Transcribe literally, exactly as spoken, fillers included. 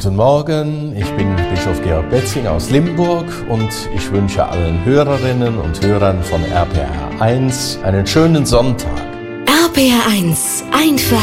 Guten Morgen, ich bin Bischof Georg Betzing aus Limburg und ich wünsche allen Hörerinnen und Hörern von R P R eins einen schönen Sonntag. R P R eins, einfach